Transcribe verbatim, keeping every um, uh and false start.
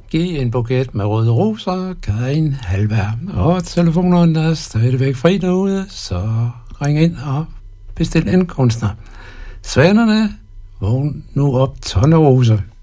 Giv en buket med røde roser, Karin Halberg. Og telefonerne er stadigvæk fri derude, så ring ind og bestil en kunstner. Svanerne, vågn nu op, tonne roser.